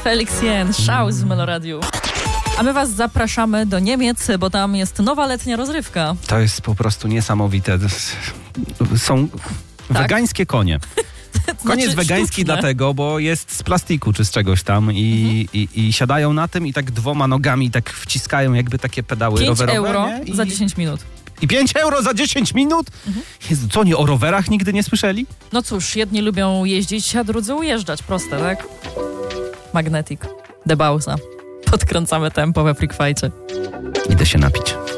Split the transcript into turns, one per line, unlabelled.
Felix Jen, Szał z Meloradiu. A my was zapraszamy do Niemiec, bo tam jest nowa letnia rozrywka.
To jest po prostu niesamowite. Są wegańskie konie. Koń jest wegański
sztuczne.
dlatego, bo jest z plastiku czy z czegoś tam i siadają na tym i tak 2 nogami tak wciskają jakby takie pedały
5
rowerowe.
euro
Nie?
za 10 minut.
I 5 euro za 10 minut? Jezu, co, nie o rowerach nigdy nie słyszeli?
No cóż, jedni lubią jeździć, a drudzy ujeżdżać. Proste, tak? Magnetic. Debausa. Podkręcamy tempo we Freak Fightie.
Idę się napić.